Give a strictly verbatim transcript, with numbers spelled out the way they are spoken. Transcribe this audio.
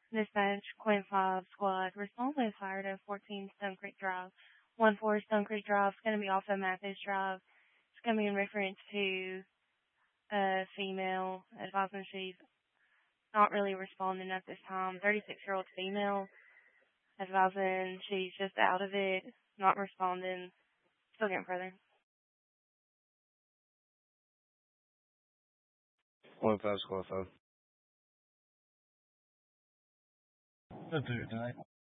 Dispatch, Quint five Squad, respond with fire to fourteen Stone Creek Drive. one four Stone Creek Drive is going to be off of Mathis Drive. It's going to be in reference to a female advising she's not really responding at this time. thirty-six-year-old female advising she's just out of it, not responding. Still getting further. One five squad five. Let's do it tonight.